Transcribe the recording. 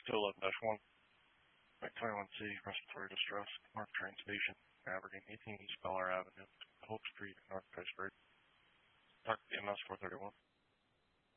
211-1, Taiwan City, respiratory distress, North Train Station, Aberdeen, 18 East Bel Air Avenue, Hope Street, North Pittsburgh. Talk to EMS 431.